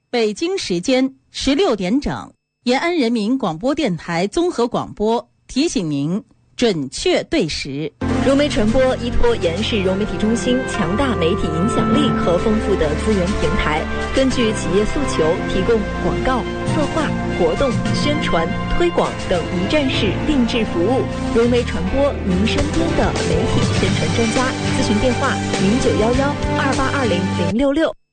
北京时间16点整，延安人民广播电台综合广播提醒您准确对时。 融媒传播依托延安市融媒体中心强大媒体影响力和丰富的资源平台，根据企业诉求提供广告、策划、活动、宣传、推广等一站式定制服务。融媒传播，您身边的媒体宣传专家。咨询电话：091128200666。